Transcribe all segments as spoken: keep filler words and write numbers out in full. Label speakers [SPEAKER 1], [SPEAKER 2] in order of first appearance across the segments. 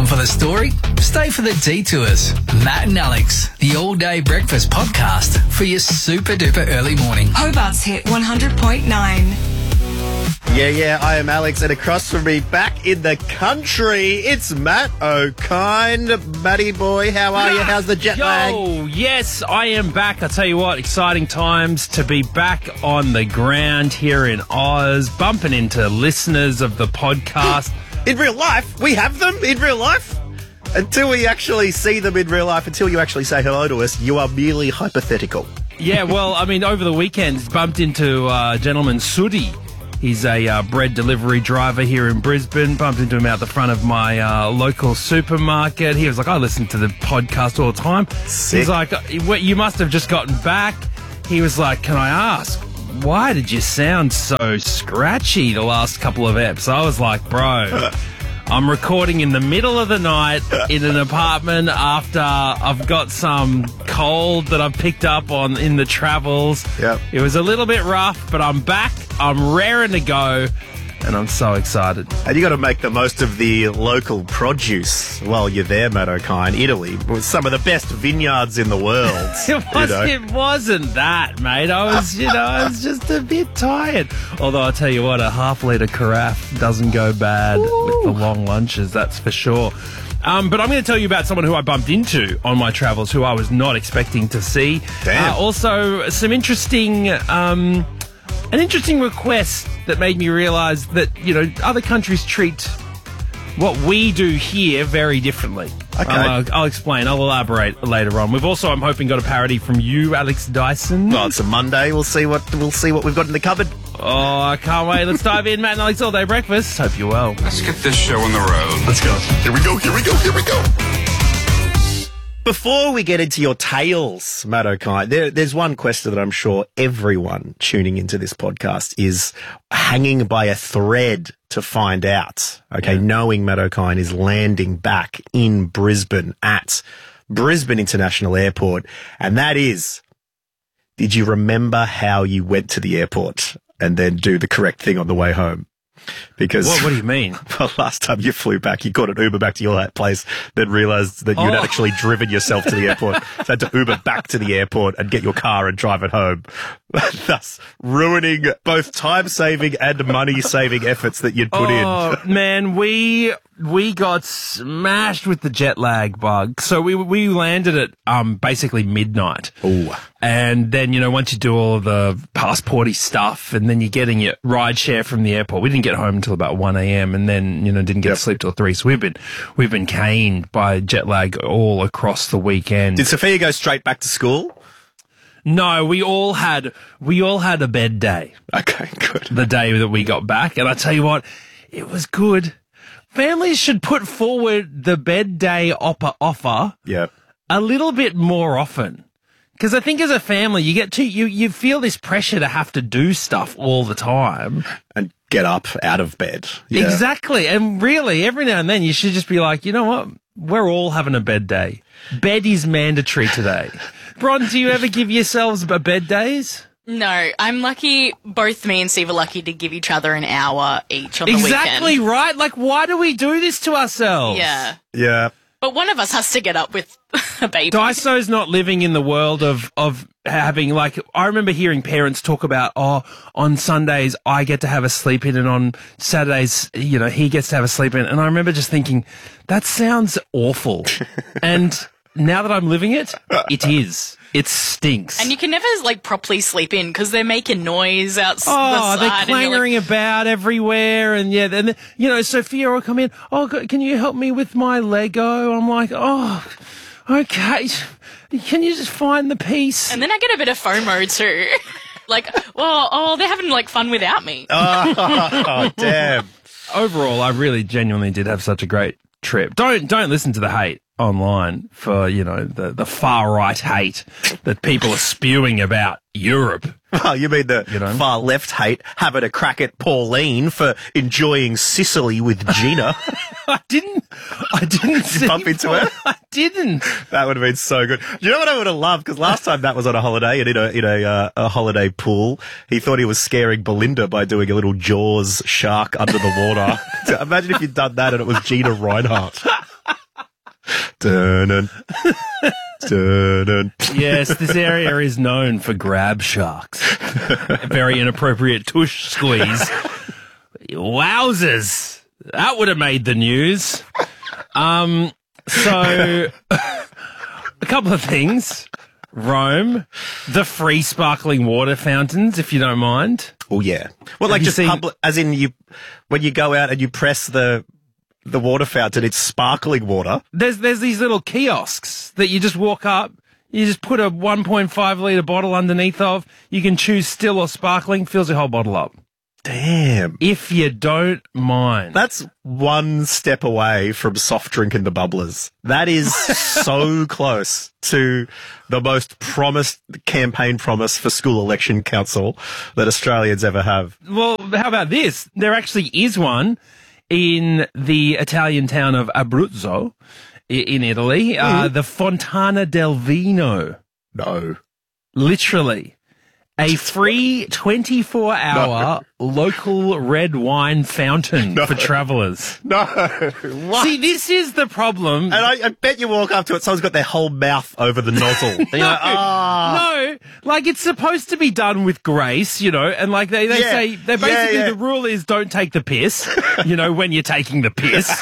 [SPEAKER 1] Come for the story, stay for the detours. Matt and Alex, the all-day breakfast podcast for your super-duper early morning.
[SPEAKER 2] Hobart's Hit one hundred point nine.
[SPEAKER 3] Yeah, yeah, I am Alex, and across from me, back in the country, it's Matt O'Kine. Matty boy, how are you? How's the jet
[SPEAKER 4] Yo,
[SPEAKER 3] lag?
[SPEAKER 4] yes, I am back. I tell you what, exciting times to be back on the ground here in Oz, bumping into listeners of the podcast.
[SPEAKER 3] In real life, we have them in real life. Until we actually see them in real life, until you actually say hello to us, you are merely hypothetical.
[SPEAKER 4] Yeah, well, I mean, over the weekend, bumped into uh, gentleman Sudi. He's a uh, bread delivery driver here in Brisbane. Bumped into him out the front of my uh, local supermarket. He was like, I listen to the podcast all the time.
[SPEAKER 3] Sick.
[SPEAKER 4] He's like, you must have just gotten back. He was like, can I ask, why did you sound so scratchy the last couple of eps? I was like, bro, I'm recording in the middle of the night in an apartment after I've got some cold that I've picked up on in the travels.
[SPEAKER 3] Yep.
[SPEAKER 4] It was a little bit rough, but I'm back. I'm raring to go, and I'm so excited.
[SPEAKER 3] And you got to make the most of the local produce while you're there, Matt O'Kine. Italy, with some of the best vineyards in the world.
[SPEAKER 4] It, was,
[SPEAKER 3] you know.
[SPEAKER 4] it wasn't that, mate. I was, you know, I was just a bit tired. Although I'll tell you what, a half litre carafe doesn't go bad Ooh. with the long lunches, that's for sure. Um, but I'm going to tell you about someone who I bumped into on my travels who I was not expecting to see.
[SPEAKER 3] Damn.
[SPEAKER 4] Uh, also, some interesting... Um, An interesting request that made me realise that, you know, other countries treat what we do here very differently.
[SPEAKER 3] Okay.
[SPEAKER 4] Um, I'll, I'll explain. I'll elaborate later on. We've also, I'm hoping, got a parody from you, Alex Dyson.
[SPEAKER 3] Well, it's a Monday. We'll see what we'll see what we've got in the cupboard.
[SPEAKER 4] Oh, I can't wait. Let's dive in. Matt and Alex All Day Breakfast. Hope you're well.
[SPEAKER 5] Let's get this show on the road.
[SPEAKER 3] Let's go. Here we go. Here we go. Here we go. Before we get into your tales, Matt O'Kine, there, there's one question that I'm sure everyone tuning into this podcast is hanging by a thread to find out. Okay, yeah. Knowing Matt O'Kine is landing back in Brisbane at Brisbane International Airport, and that is, did you remember how you went to the airport and then do the correct thing on the way home? Because
[SPEAKER 4] what, what do you mean?
[SPEAKER 3] Well, last time you flew back, you got an Uber back to your place, then realised that you'd
[SPEAKER 4] oh.
[SPEAKER 3] actually driven yourself to the airport. So had to Uber back to the airport and get your car and drive it home, thus ruining both time-saving and money-saving efforts that you'd put
[SPEAKER 4] oh,
[SPEAKER 3] in.
[SPEAKER 4] Man, we we got smashed with the jet lag bug. So we we landed at um basically midnight.
[SPEAKER 3] Ooh.
[SPEAKER 4] And then, you know, once you do all of the passporty stuff and then you're getting your ride share from the airport, we didn't get home until about one a.m. and then, you know, didn't get yep. to sleep till three. So we've been, we've been caned by jet lag all across the weekend.
[SPEAKER 3] Did Sophia go straight back to school?
[SPEAKER 4] No, we all had, we all had a bed day.
[SPEAKER 3] Okay, good.
[SPEAKER 4] The day that we got back. And I tell you what, it was good. Families should put forward the bed day offer, offer
[SPEAKER 3] yep.
[SPEAKER 4] a little bit more often. Because I think as a family, you get to you you feel this pressure to have to do stuff all the time
[SPEAKER 3] and get up out of bed. Yeah.
[SPEAKER 4] Exactly, and really, every now and then, you should just be like, you know what? We're all having a bed day. Bed is mandatory today. Bron, do you ever give yourselves a bed days?
[SPEAKER 6] No, I'm lucky. Both me and Steve are lucky to give each other an hour each on the
[SPEAKER 4] exactly,
[SPEAKER 6] weekend.
[SPEAKER 4] Exactly right. Like, why do we do this to ourselves?
[SPEAKER 6] Yeah,
[SPEAKER 3] yeah.
[SPEAKER 6] But one of us has to get up with a baby.
[SPEAKER 4] Daiso's not living in the world of, of having, like, I remember hearing parents talk about, oh, on Sundays I get to have a sleep in and on Saturdays, you know, he gets to have a sleep in. And I remember just thinking, that sounds awful. And now that I'm living it, it is. It stinks.
[SPEAKER 6] And you can never, like, properly sleep in because they're making noise outside.
[SPEAKER 4] Oh,
[SPEAKER 6] the
[SPEAKER 4] they're
[SPEAKER 6] clangering
[SPEAKER 4] like, about everywhere. And, yeah, then, you know, Sophia will come in, oh, can you help me with my Lego? I'm like, oh, okay. Can you just find the piece?
[SPEAKER 6] And then I get a bit of FOMO too. Like, well, oh, they're having, like, fun without me.
[SPEAKER 3] Oh, damn.
[SPEAKER 4] Overall, I really genuinely did have such a great trip. Don't don't listen to the hate online for, you know, the, the far-right hate that people are spewing about Europe.
[SPEAKER 3] Oh, you mean the
[SPEAKER 4] you know?
[SPEAKER 3] far left hate having a crack at Pauline for enjoying Sicily with Gina?
[SPEAKER 4] I didn't. I didn't
[SPEAKER 3] Did you bump into her?
[SPEAKER 4] I didn't.
[SPEAKER 3] That would have been so good. You know what I would have loved? Because last time that was on a holiday and in a in a, uh, a holiday pool, he thought he was scaring Belinda by doing a little Jaws shark under the water. So imagine if you'd done that and it was Gina Reinhardt. Dun-dun. Dun-dun.
[SPEAKER 4] Yes, this area is known for grab sharks. A very inappropriate tush squeeze. Wowzers. That would have made the news. Um, so, a couple of things. Rome, the free sparkling water fountains, if you don't mind.
[SPEAKER 3] Oh, yeah. Well, like
[SPEAKER 4] you
[SPEAKER 3] just
[SPEAKER 4] seen-
[SPEAKER 3] public, as in you, when you go out and you press the the water fountain, it's sparkling water.
[SPEAKER 4] There's there's these little kiosks that you just walk up, you just put a one point five litre bottle underneath of, you can choose still or sparkling, fills your whole bottle up.
[SPEAKER 3] Damn.
[SPEAKER 4] If you don't mind.
[SPEAKER 3] That's one step away from soft drink in the bubblers. That is so close to the most promised campaign promise for school election council that Australians ever have.
[SPEAKER 4] Well, how about this? There actually is one in the Italian town of Abruzzo i- in Italy, uh, the Fontana del Vino.
[SPEAKER 3] No.
[SPEAKER 4] Literally. A free twenty-four hour local red wine fountain for travellers.
[SPEAKER 3] No. What?
[SPEAKER 4] See, this is the problem.
[SPEAKER 3] And I, I bet you walk up to it, someone's got their whole mouth over the nozzle. And you're like, ah.
[SPEAKER 4] No, like it's supposed to be done with grace, you know, and like they, they
[SPEAKER 3] Yeah.
[SPEAKER 4] say, they
[SPEAKER 3] Yeah,
[SPEAKER 4] basically,
[SPEAKER 3] yeah.
[SPEAKER 4] the rule is don't take the piss, you know, when you're taking the piss.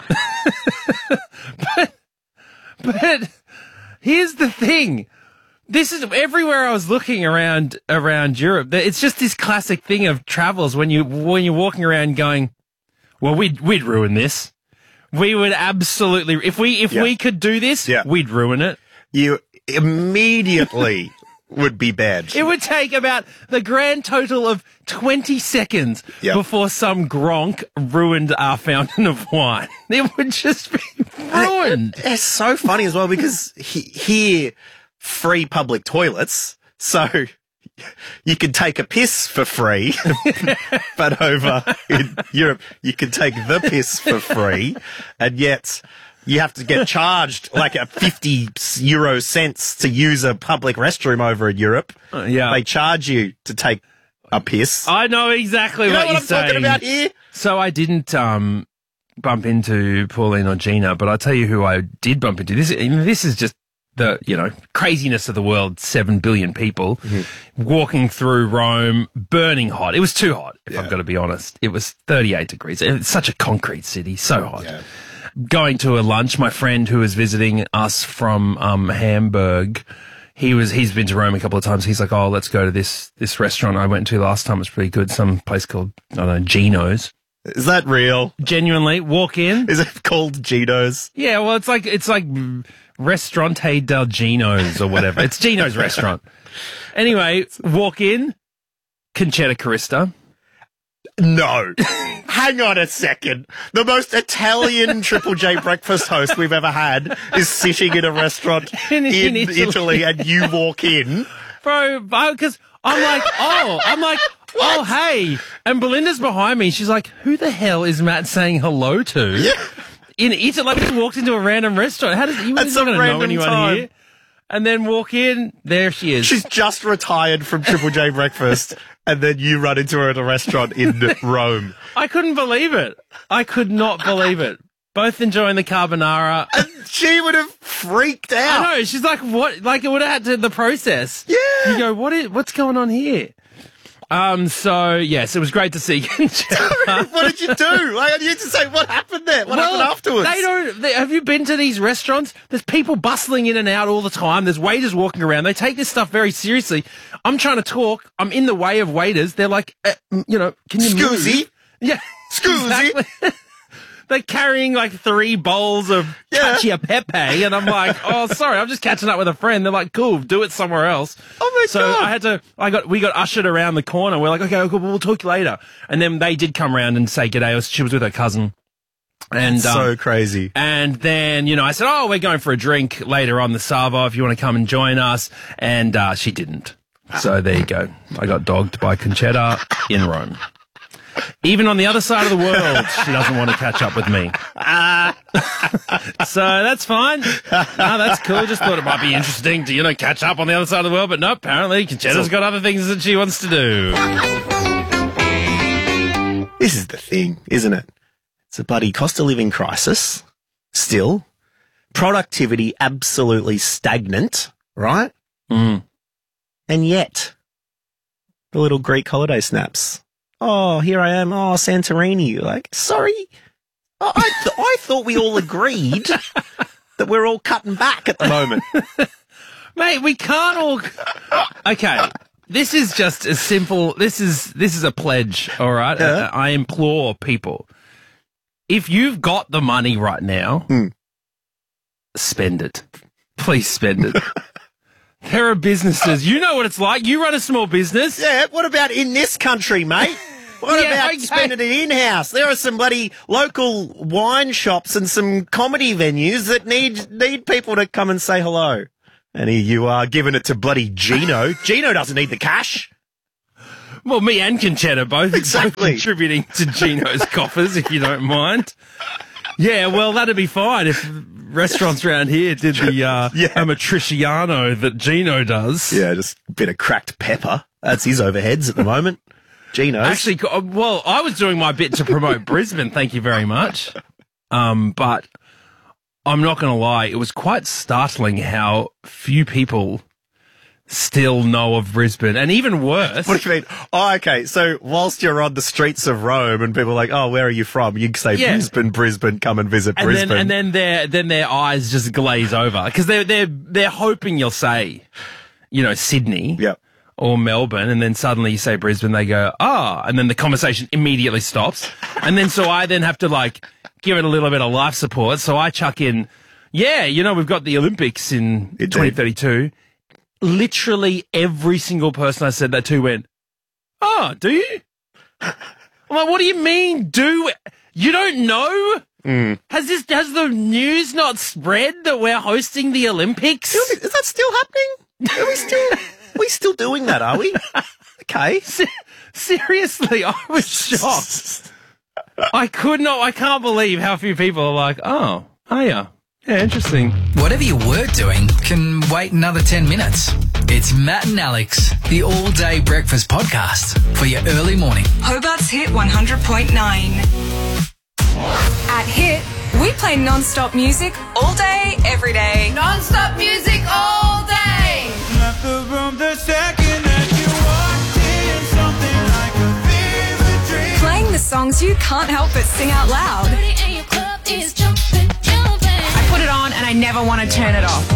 [SPEAKER 4] but, but here's the thing. This is everywhere I was looking around, around Europe. It's just this classic thing of travels when you, when you're walking around going, well, we'd, we'd ruin this. We would absolutely, if we, if
[SPEAKER 3] Yeah.
[SPEAKER 4] we could do this,
[SPEAKER 3] Yeah.
[SPEAKER 4] we'd ruin it.
[SPEAKER 3] You immediately would be bad.
[SPEAKER 4] It would take about the grand total of twenty seconds
[SPEAKER 3] Yep.
[SPEAKER 4] before some gronk ruined our fountain of wine. It would just be ruined.
[SPEAKER 3] It's so funny as well because he, here, free public toilets, so you can take a piss for free, but over in Europe, you can take the piss for free, and yet you have to get charged like a fifty euro cents to use a public restroom over in Europe.
[SPEAKER 4] Uh, yeah.
[SPEAKER 3] They charge you to take a piss.
[SPEAKER 4] I know exactly
[SPEAKER 3] you know
[SPEAKER 4] what,
[SPEAKER 3] what
[SPEAKER 4] you're
[SPEAKER 3] I'm
[SPEAKER 4] saying.
[SPEAKER 3] talking about here?
[SPEAKER 4] So I didn't um, bump into Pauline or Gina, but I'll tell you who I did bump into. This, this is just the, you know, craziness of the world, seven billion people walking through Rome, burning hot. It was too hot, if I've got to be honest. It was thirty-eight degrees. It's such a concrete city, so hot.
[SPEAKER 3] Yeah.
[SPEAKER 4] Going to a lunch, my friend who was visiting us from um, Hamburg, he was, he's been to Rome a couple of times. He's like, oh, let's go to this, this restaurant I went to last time. It was pretty good. Some place called, I don't know, Gino's.
[SPEAKER 3] Is that real?
[SPEAKER 4] Genuinely, walk in.
[SPEAKER 3] Is it called Gino's?
[SPEAKER 4] Yeah, well, it's like, it's like Restaurante del Gino's or whatever. It's Gino's restaurant. Anyway, walk in, Conchetta Carista.
[SPEAKER 3] No. Hang on a second. The most Italian Triple J breakfast host we've ever had is sitting in a restaurant
[SPEAKER 4] In-
[SPEAKER 3] in,
[SPEAKER 4] in
[SPEAKER 3] Italy.
[SPEAKER 4] Italy.
[SPEAKER 3] and you walk in.
[SPEAKER 4] Bro, because I'm like, oh, I'm like, oh, hey. And Belinda's behind me. She's like, who the hell is Matt saying hello to?
[SPEAKER 3] Yeah.
[SPEAKER 4] In Italy, like, we just walked into a random restaurant. How does you
[SPEAKER 3] At
[SPEAKER 4] not
[SPEAKER 3] some
[SPEAKER 4] going to know
[SPEAKER 3] random
[SPEAKER 4] anyone
[SPEAKER 3] time.
[SPEAKER 4] here? And then walk in, there she is.
[SPEAKER 3] She's just retired from Triple J breakfast and then you run into her at a restaurant in Rome.
[SPEAKER 4] I couldn't believe it. I could not believe it. Both enjoying the carbonara.
[SPEAKER 3] She would have freaked out.
[SPEAKER 4] I know. She's like, what? Like, it would have had to the process.
[SPEAKER 3] Yeah.
[SPEAKER 4] You go, what is, what's going on here? Um, so, yes, it was great to see Conchetta.
[SPEAKER 3] What did you do? Like, I need to say, what happened there? What happened afterwards?
[SPEAKER 4] They don't. They, have you been to these restaurants? There's people bustling in and out all the time. There's waiters walking around. They take this stuff very seriously. I'm trying to talk. I'm in the way of waiters. They're like, uh, you know, can you move?
[SPEAKER 3] Scusi?
[SPEAKER 4] Yeah,
[SPEAKER 3] Scusi?
[SPEAKER 4] exactly. They're carrying like three bowls of
[SPEAKER 3] Yeah.
[SPEAKER 4] cacio e pepe, and I'm like, oh, sorry, I'm just catching up with a friend. They're like, cool, do it somewhere else.
[SPEAKER 3] Oh my
[SPEAKER 4] so
[SPEAKER 3] God.
[SPEAKER 4] I had to. I got. We got ushered around the corner. We're like, okay, cool, we'll talk later. And then they did come around and say g'day. She was with her cousin. And
[SPEAKER 3] so
[SPEAKER 4] um,
[SPEAKER 3] crazy.
[SPEAKER 4] and then, you know, I said, oh, we're going for a drink later on the Savo if you want to come and join us. And uh, she didn't. So there you go. I got dogged by Conchetta in Rome. Even on the other side of the world, she doesn't want to catch up with me. So that's fine. No, that's cool. Just thought it might be interesting to, you know, catch up on the other side of the world. But no, apparently Conchetta's got other things that she wants to do.
[SPEAKER 3] This is the thing, isn't it? It's a bloody cost of living crisis still. productivity absolutely stagnant, right?
[SPEAKER 4] Mm.
[SPEAKER 3] And yet, the little Greek holiday snaps. Oh, here I am. Oh, Santorini. You're like, sorry. I, I, th- I thought we all agreed that we're all cutting back at the moment.
[SPEAKER 4] Mate, we can't all... Okay, this is just a simple... This is this is a pledge, all right?
[SPEAKER 3] Yeah.
[SPEAKER 4] I, I implore people. If you've got the money right now,
[SPEAKER 3] Mm.
[SPEAKER 4] spend it. Please spend it. There are businesses. You know what it's like. You run a small business.
[SPEAKER 3] Yeah, what about in this country, mate? What
[SPEAKER 4] Yeah,
[SPEAKER 3] about
[SPEAKER 4] okay.
[SPEAKER 3] spending it in-house? There are some bloody local wine shops and some comedy venues that need need people to come and say hello. And here you are giving it to bloody Gino. Gino doesn't need the cash.
[SPEAKER 4] Well, me and Conchetta both,
[SPEAKER 3] Exactly.
[SPEAKER 4] both contributing to Gino's coffers, if you don't mind. Yeah, well, that'd be fine if restaurants around here did the uh,
[SPEAKER 3] Yeah.
[SPEAKER 4] amatriciano that Gino does.
[SPEAKER 3] Yeah, just a bit of cracked pepper. That's his overheads at the moment. Gino's.
[SPEAKER 4] Actually, uh, well, I was doing my bit to promote Brisbane, thank you very much. Um, but I'm not going to lie, it was quite startling how few people still know of Brisbane. And even worse...
[SPEAKER 3] What do you mean? Oh, okay. So whilst you're on the streets of Rome and people are like, oh, where are you from? You can say
[SPEAKER 4] Yeah.
[SPEAKER 3] Brisbane, Brisbane, come and visit
[SPEAKER 4] And
[SPEAKER 3] Brisbane.
[SPEAKER 4] then, and then their then their eyes just glaze over because they're they're they're hoping you'll say, you know, Sydney
[SPEAKER 3] Yep.
[SPEAKER 4] or Melbourne, and then suddenly you say Brisbane, they go, ah, and then the conversation immediately stops, and then so I then have to like give it a little bit of life support, so I chuck in, yeah, you know, we've got the Olympics in
[SPEAKER 3] Indeed.
[SPEAKER 4] twenty thirty-two. Literally every single person I said that to went, oh, do you? I'm like, what do you mean, do? You don't know?
[SPEAKER 3] Mm.
[SPEAKER 4] Has this has the news not spread that we're hosting the Olympics?
[SPEAKER 3] Is that still happening? Are we still, are we still doing that, are we? Okay.
[SPEAKER 4] Se- Seriously, I was shocked. I could not, I can't believe how few people are like, oh, oh yeah, yeah, interesting.
[SPEAKER 1] Whatever you were doing can wait another ten minutes. It's Matt and Alex, the all-day breakfast podcast for your early morning.
[SPEAKER 2] Hobart's Hit one hundred point nine. At Hit, we play non-stop music all day, every day.
[SPEAKER 7] Non-stop music all day.
[SPEAKER 8] Left the room the second that you walked in, something like a fever dream.
[SPEAKER 2] Playing the songs you can't help but sing out loud.
[SPEAKER 7] And your club is jumping, jumping.
[SPEAKER 9] I put it on and I never want to turn it off.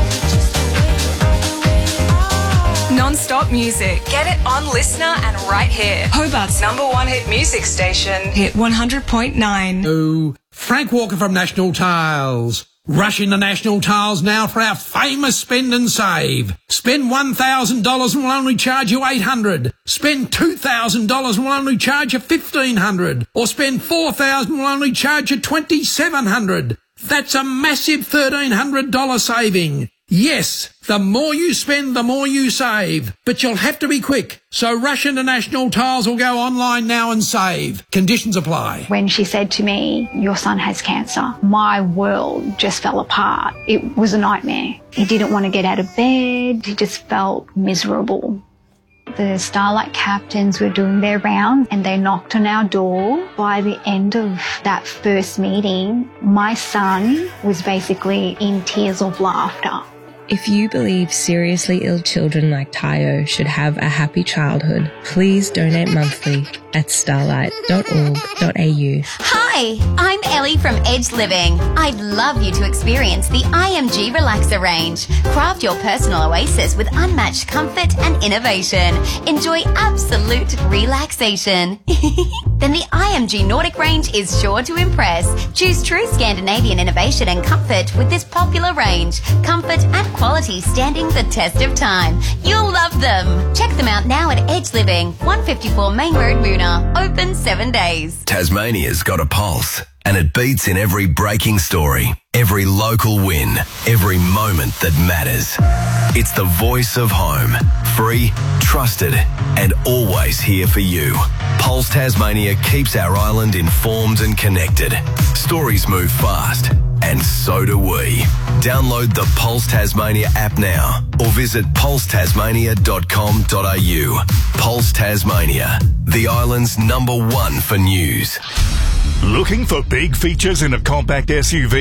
[SPEAKER 2] Non-stop music. Get it on Listener and right here. Hobart's number one hit music station. Hit one hundred point nine.
[SPEAKER 10] Oh, Frank Walker from National Tiles. Rush into National Tiles now for our famous spend and save. Spend one thousand dollars and we'll only charge you eight hundred dollars. Spend two thousand dollars and we'll only charge you fifteen hundred dollars. Or spend four thousand dollars and we'll only charge you twenty-seven hundred dollars. That's a massive thirteen hundred dollars saving. Yes, the more you spend, the more you save. But you'll have to be quick. So rush into National Tiles or go online now and save. Conditions apply.
[SPEAKER 11] When she said to me, your son has cancer, my world just fell apart. It was a nightmare. He didn't want to get out of bed. He just felt miserable. The Starlight captains were doing their rounds and they knocked on our door. By the end of that first meeting, my son was basically in tears of laughter.
[SPEAKER 12] If you believe seriously ill children like Tayo should have a happy childhood, please donate monthly at starlight dot org dot a u.
[SPEAKER 13] Hi, I'm Ellie from Edge Living. I'd love you to experience the I M G Relaxer range. Craft your personal oasis with unmatched comfort and innovation. Enjoy absolute relaxation. Then the I M G Nordic range is sure to impress. Choose true Scandinavian innovation and comfort with this popular range. Comfort and quality standing the test of time. You'll love them. Check them out now at Edge Living, one fifty-four Main Road, Moona. Open seven days.
[SPEAKER 14] Tasmania's got a pulse, and it beats in every breaking story, every local win, every moment that matters. It's the voice of home. Free, trusted, and always here for you. Pulse Tasmania keeps our island informed and connected. Stories move fast, and so do we. Download the Pulse Tasmania app now or visit pulse tasmania dot com dot a u. Pulse Tasmania, the island's number one for news.
[SPEAKER 15] Looking for big features in a compact S U V?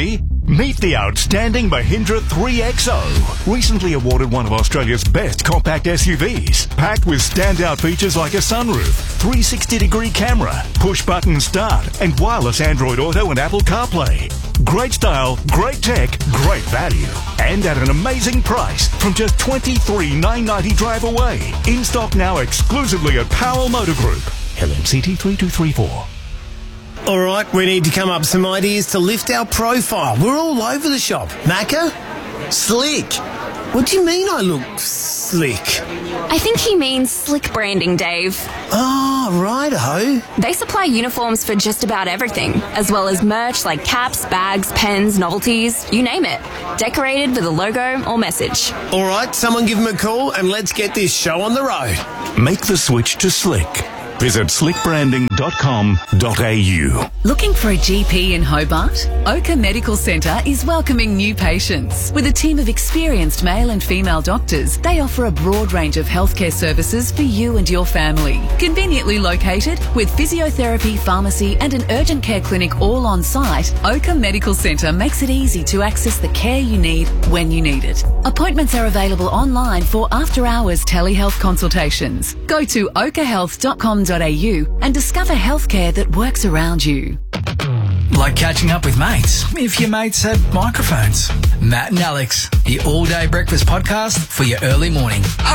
[SPEAKER 15] Meet the outstanding Mahindra three X O, recently awarded one of Australia's best compact S U Vs, packed with standout features like a sunroof, three sixty degree camera, push-button start, and wireless Android Auto and Apple CarPlay. Great style, great tech, great value, and at an amazing price from just twenty-three thousand nine hundred ninety drive away. In stock now exclusively at Powell Motor Group. L M C T three two three four.
[SPEAKER 16] All right, we need to come up with some ideas to lift our profile. We're all over the shop. Macca? Slick. What do you mean I look slick?
[SPEAKER 17] I think he means slick branding, Dave.
[SPEAKER 16] Oh, righto.
[SPEAKER 17] They supply uniforms for just about everything, as well as merch like caps, bags, pens, novelties, you name it. Decorated with a logo or message.
[SPEAKER 16] All right, someone give him a call and let's get this show on the road.
[SPEAKER 15] Make the switch to Slick. Visit slick branding dot com dot a u.
[SPEAKER 18] Looking for a G P in Hobart? Oka Medical Centre is welcoming new patients. With a team of experienced male and female doctors, they offer a broad range of healthcare services for you and your family. Conveniently located, with physiotherapy, pharmacy and an urgent care clinic all on site, Oka Medical Centre makes it easy to access the care you need when you need it. Appointments are available online for after-hours telehealth consultations. Go to oka health dot com dot a u and discover healthcare that works around you.
[SPEAKER 1] Like catching up with mates, if your mates had microphones. Matt and Alex, the all-day breakfast podcast for your early morning.